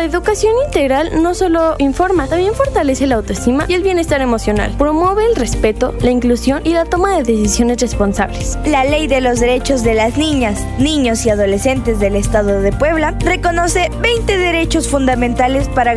educación integral no solo informa, también fortalece la autoestima y el bienestar emocional. Promueve el respeto, la inclusión y la toma de decisiones responsables. La Ley de los Derechos de las Niñas, Niños y Adolescentes del Estado de Puebla reconoce 20 derechos fundamentales para